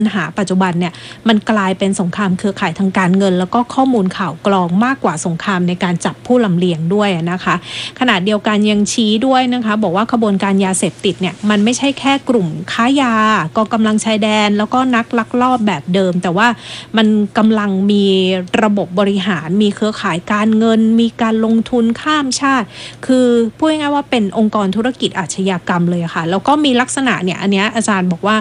ปัญหาปัจจุบันเนี่ยมันกลายเป็นสงครามเครือข่ายทางการเงินแล้วก็ข้อมูลข่าวกรองมากกว่าสงครามในการจับผู้ลำเลียงด้วยนะคะขณะเดียวกันยังชี้ด้วยนะคะบอกว่าขบวนการยาเสพติดเนี่ยมันไม่ใช่แค่กลุ่มค้ายากองกำลังชายแดนแล้วก็นักลักลอบแบบเดิมแต่ว่ามันกำลังมีระบบบริหารมีเครือข่ายการเงินมีการลงทุนข้ามชาติคือพูดง่ายๆว่าเป็นองค์กรธุรกิจอาชญากรรมเลยค่ะแล้วก็มีลักษณะเนี่ยอันเนี้ยอาจารย์บอกว่า